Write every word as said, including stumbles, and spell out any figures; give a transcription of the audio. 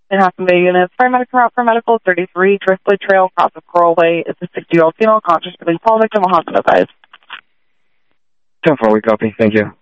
In Half Bay units, paramedic route for medical thirty-three, Driftwood Trail, cross of Coral Way. It's a sixty-year-old female conscious, release all victim will hospital, guys. ten four, we copy. Thank you.